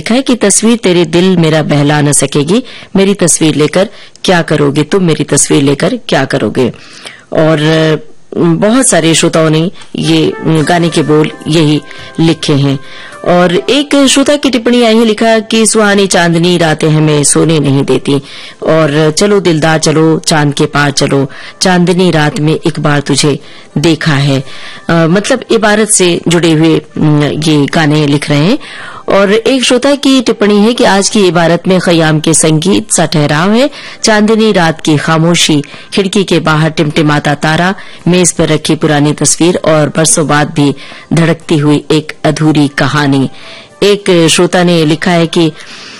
लिखा है कि तस्वीर तेरे दिल मेरा बहला न सकेगी, मेरी तस्वीर लेकर क्या करोगे तुम, मेरी तस्वीर लेकर क्या करोगे। और बहुत सारे श्रोताओं ने ये गाने के बोल यही लिखे हैं। और एक श्रोता की टिप्पणी आई है, लिखा कि सुहानी चांदनी रातें हमें सोने नहीं देती, और चलो दिलदार चलो चांद के पार चलो, चांदनी रात में एक बार तुझे देखा है। मतलब इबारत से जुड़े हुए ये गाने लिख रहे हैं। और एक श्रोता की टिप्पणी है कि आज की इबारत में खयाम के संगीत सा ठहराव है, चांदनी रात की खामोशी, खिड़की के बाहर टिमटिमाता तारा, मेज पर रखी पुरानी तस्वीर और बरसों बाद भी धड़कती हुई एक अधूरी कहानी। एक श्रोता ने लिखा है कि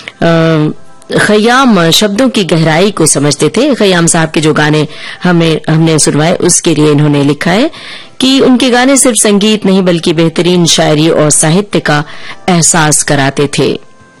खयाम शब्दों की गहराई को समझते थे। खयाम साहब के जो गाने हमने सुनवाए उसके लिए इन्होंने लिखा है कि उनके गाने सिर्फ संगीत नहीं बल्कि बेहतरीन शायरी और साहित्य का एहसास कराते थे।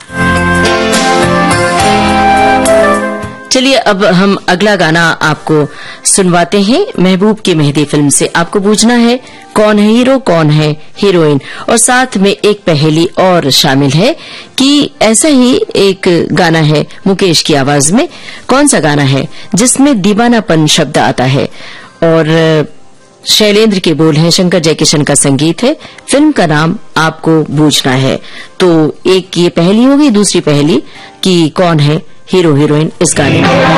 चलिए अब हम अगला गाना आपको सुनवाते हैं महबूब की मेहंदी फिल्म से। आपको पूछना है कौन है हीरो कौन है हीरोइन, और साथ में एक पहेली और शामिल है कि ऐसा ही एक गाना है मुकेश की आवाज में, कौन सा गाना है जिसमें दीवानापन शब्द आता है, और शैलेंद्र के बोल हैं, शंकर जयकिशन का संगीत है, फिल्म का नाम आपको बूझना है। तो एक ये पहेली होगी, दूसरी पहेली कि कौन है हीरो हीरोइन इस गाने में।